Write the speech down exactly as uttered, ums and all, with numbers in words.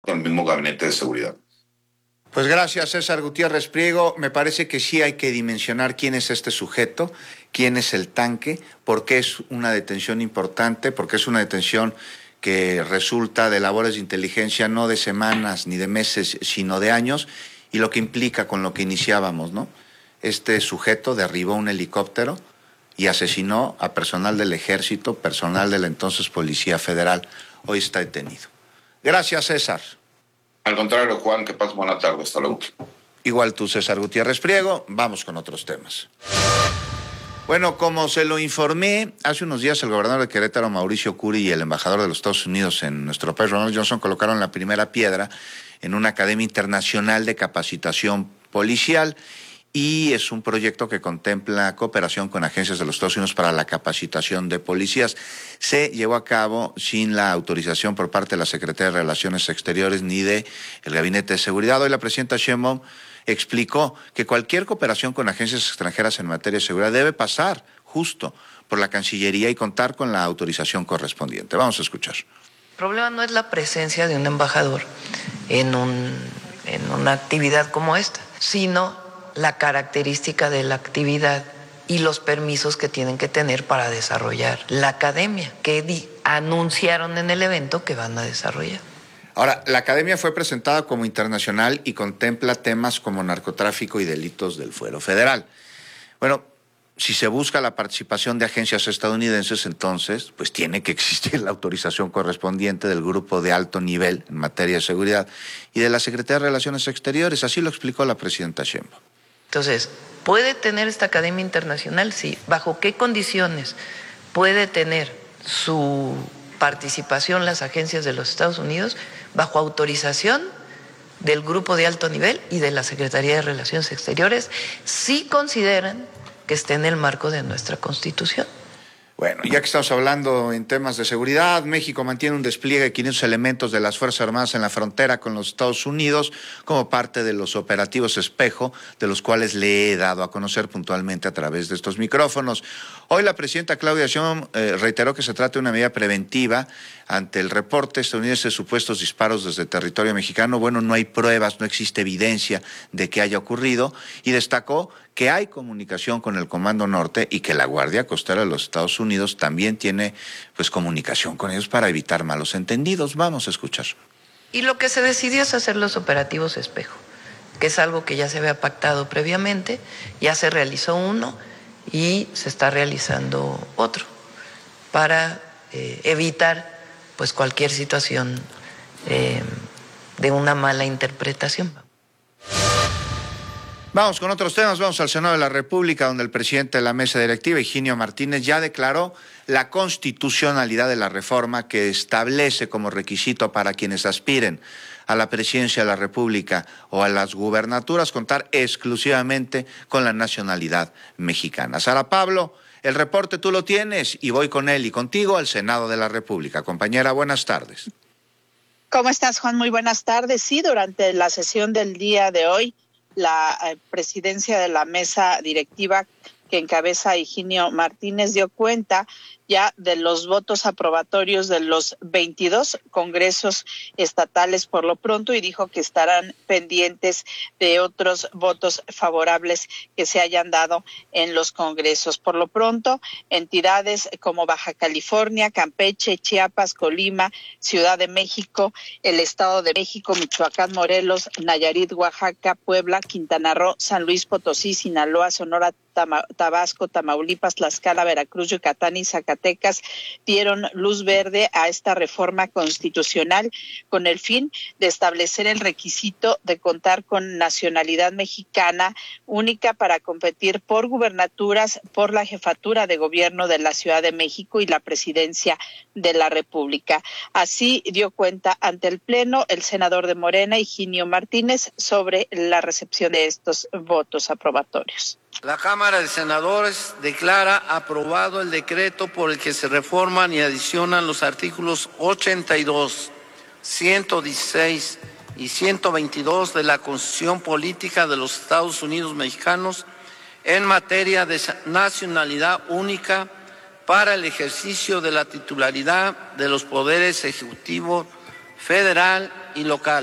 con el mismo gabinete de seguridad. Pues gracias, César Gutiérrez Priego. Me parece que sí hay que dimensionar quién es este sujeto, quién es el tanque, por qué es una detención importante, porque es una detención que resulta de labores de inteligencia no de semanas ni de meses, sino de años, y lo que implica con lo que iniciábamos, ¿no? Este sujeto derribó un helicóptero y asesinó a personal del ejército, personal de la entonces Policía Federal. Hoy está detenido. Gracias, César. Al contrario, Juan, que pases buena tarde. Hasta luego. Igual tú, César Gutiérrez Priego. Vamos con otros temas. Bueno, como se lo informé, hace unos días el gobernador de Querétaro, Mauricio Curi, y el embajador de los Estados Unidos en nuestro país, Ronald Johnson, colocaron la primera piedra en una academia internacional de capacitación policial, y es un proyecto que contempla cooperación con agencias de los Estados Unidos para la capacitación de policías. Se llevó a cabo sin la autorización por parte de la Secretaría de Relaciones Exteriores ni de el Gabinete de Seguridad. Hoy la presidenta Sheinbaum explicó que cualquier cooperación con agencias extranjeras en materia de seguridad debe pasar justo por la Cancillería y contar con la autorización correspondiente. Vamos a escuchar. El problema no es la presencia de un embajador en, un, en una actividad como esta, sino la característica de la actividad y los permisos que tienen que tener para desarrollar la academia, que di- anunciaron en el evento que van a desarrollar. Ahora, la academia fue presentada como internacional y contempla temas como narcotráfico y delitos del fuero federal. Bueno, si se busca la participación de agencias estadounidenses, entonces, pues tiene que existir la autorización correspondiente del grupo de alto nivel en materia de seguridad y de la Secretaría de Relaciones Exteriores. Así lo explicó la presidenta Sheinbaum. Entonces, ¿puede tener esta academia internacional? Sí. ¿Bajo qué condiciones puede tener su participación las agencias de los Estados Unidos? Bajo autorización del grupo de alto nivel y de la Secretaría de Relaciones Exteriores, si consideran que esté en el marco de nuestra Constitución. Bueno, ya que estamos hablando en temas de seguridad, México mantiene un despliegue de quinientos elementos de las Fuerzas Armadas en la frontera con los Estados Unidos como parte de los operativos Espejo, de los cuales le he dado a conocer puntualmente a través de estos micrófonos. Hoy la presidenta Claudia Sheinbaum eh, reiteró que se trata de una medida preventiva ante el reporte estadounidense de supuestos disparos desde territorio mexicano. Bueno, no hay pruebas, no existe evidencia de que haya ocurrido, y destacó que hay comunicación con el Comando Norte y que la Guardia Costera de los Estados Unidos también tiene pues comunicación con ellos para evitar malos entendidos. Vamos a escuchar. Y lo que se decidió es hacer los operativos Espejo, que es algo que ya se había pactado previamente, ya se realizó uno y se está realizando otro para eh, evitar pues cualquier situación eh, de una mala interpretación. Vamos con otros temas, vamos al Senado de la República, donde el presidente de la mesa directiva, Higinio Martínez, ya declaró la constitucionalidad de la reforma que establece como requisito para quienes aspiren a la presidencia de la República o a las gubernaturas contar exclusivamente con la nacionalidad mexicana. Sara Pablo, el reporte tú lo tienes y voy con él y contigo al Senado de la República. Compañera, buenas tardes. ¿Cómo estás, Juan? Muy buenas tardes. Sí, durante la sesión del día de hoy, la eh, presidencia de la mesa directiva que encabeza Higinio Martínez dio cuenta ya de los votos aprobatorios de los veintidós congresos estatales por lo pronto, y dijo que estarán pendientes de otros votos favorables que se hayan dado en los congresos. Por lo pronto, entidades como Baja California, Campeche, Chiapas, Colima, Ciudad de México, el Estado de México, Michoacán, Morelos, Nayarit, Oaxaca, Puebla, Quintana Roo, San Luis Potosí, Sinaloa, Sonora, Tama, Tabasco, Tamaulipas, Tlaxcala, Veracruz, Yucatán y Zacatecas dieron luz verde a esta reforma constitucional con el fin de establecer el requisito de contar con nacionalidad mexicana única para competir por gubernaturas, por la jefatura de gobierno de la Ciudad de México y la presidencia de la República. Así dio cuenta ante el Pleno el senador de Morena, Higinio Martínez, sobre la recepción de estos votos aprobatorios. La Cámara de Senadores declara aprobado el decreto por el que se reforman y adicionan los artículos ochenta y dos, ciento dieciséis y ciento veintidós de la Constitución Política de los Estados Unidos Mexicanos en materia de nacionalidad única para el ejercicio de la titularidad de los poderes ejecutivo, federal y local.